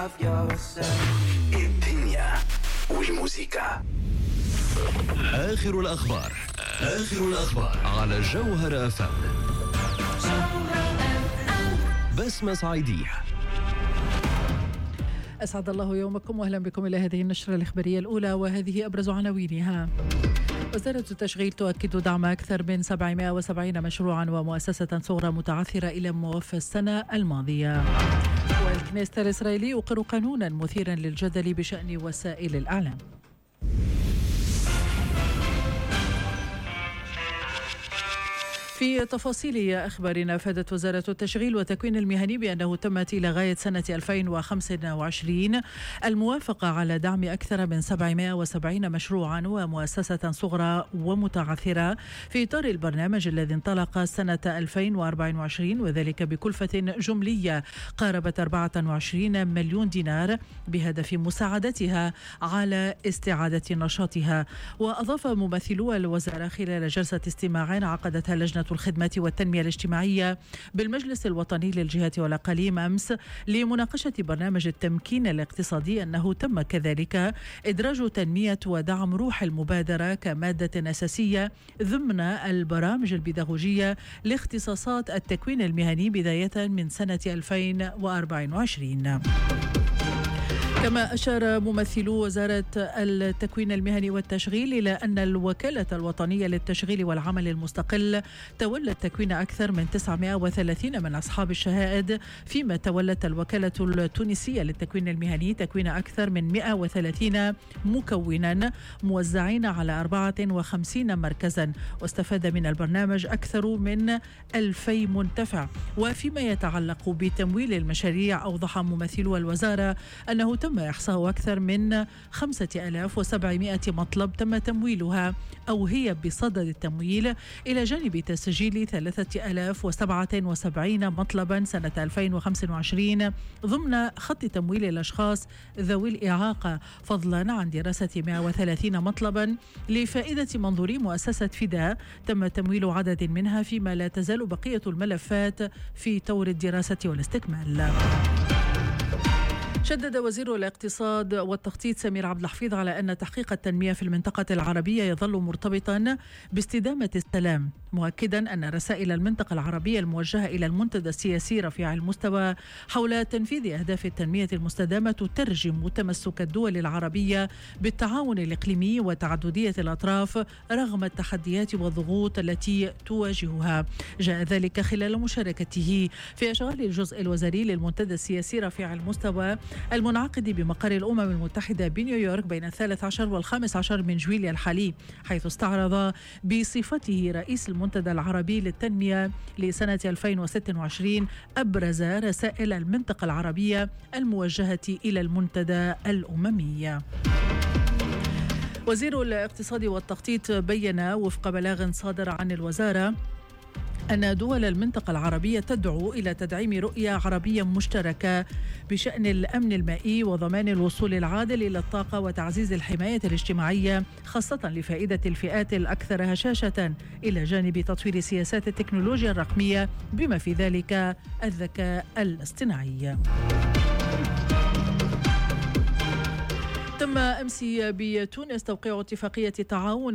love yourself. الدنيا والموسيقى. آخر الأخبار على جوهر FM. بسمة صعيدية. أسعد الله يومكم وأهلا بكم إلى هذه النشرة الإخبارية الأولى، وهذه أبرز عناوينها. وزارة التشغيل تؤكد دعم أكثر من 770 مشروعا ومؤسسة صغرى متعثرة إلى موفى السنة الماضية. والكنيست الإسرائيلي يقر قانونا مثيرا للجدل بشأن وسائل الإعلام. في تفاصيل أخبارنا، أفادت وزارة التشغيل والتكوين المهني بأنه تمت إلى غاية سنة 2025 الموافقة على دعم أكثر من 770 مشروعا ومؤسسة صغرى ومتعثرة في إطار البرنامج الذي انطلق سنة 2024، وذلك بكلفة جملية قاربت 24 مليون دينار بهدف مساعدتها على استعادة نشاطها. وأضاف ممثلو الوزارة خلال جلسة استماع عقدتها لجنة الخدمة والتنمية الاجتماعية بالمجلس الوطني للجهات والأقاليم أمس لمناقشة برنامج التمكين الاقتصادي أنه تم كذلك إدراج تنمية ودعم روح المبادرة كمادة أساسية ضمن البرامج البيداغوجية لاختصاصات التكوين المهني بداية من سنة 2024. كما أشار ممثلو وزارة التكوين المهني والتشغيل إلى أن الوكالة الوطنية للتشغيل والعمل المستقل تولت تكوين أكثر من 930 من أصحاب الشهائد، فيما تولت الوكالة التونسية للتكوين المهني تكوين أكثر من 130 مكونا موزعين على 54 مركزا، واستفاد من البرنامج أكثر من 2000 منتفع. وفيما يتعلق بتمويل المشاريع، أوضح ممثلو الوزارة أنه تم إحصاء أكثر من 5700 مطلب تم تمويلها أو هي بصدد التمويل، إلى جانب تسجيل 3077 مطلبا سنة 2025 ضمن خط تمويل الأشخاص ذوي الإعاقة، فضلا عن دراسة 130 مطلبا لفائدة منظوري مؤسسة فداء تم تمويل عدد منها، فيما لا تزال بقية الملفات في طور الدراسة والاستكمال. شدد وزير الاقتصاد والتخطيط سمير عبد الحفيظ على أن تحقيق التنمية في المنطقة العربية يظل مرتبطا باستدامة السلام، مؤكدا أن رسائل المنطقة العربية الموجهة إلى المنتدى السياسي رفيع المستوى حول تنفيذ أهداف التنمية المستدامة تترجم تمسك الدول العربية بالتعاون الإقليمي وتعددية الأطراف رغم التحديات والضغوط التي تواجهها. جاء ذلك خلال مشاركته في إشغال الجزء الوزاري للمنتدى السياسي رفيع المستوى المنعقد بمقر الأمم المتحدة بنيويورك بين 13 و15 من جويليا الحالي، حيث استعرض بصفته رئيس المنتدى العربي للتنمية لسنة 2026 أبرز رسائل المنطقة العربية الموجهة إلى المنتدى الأممي. وزير الاقتصاد والتخطيط بيّن وفق بلاغ صادر عن الوزارة أن دول المنطقة العربية تدعو إلى تدعيم رؤية عربية مشتركة بشأن الأمن المائي وضمان الوصول العادل إلى الطاقة وتعزيز الحماية الاجتماعية، خاصة لفائدة الفئات الأكثر هشاشة، إلى جانب تطوير سياسات التكنولوجيا الرقمية بما في ذلك الذكاء الاصطناعي. تم أمس بتونس توقيع اتفاقية تعاون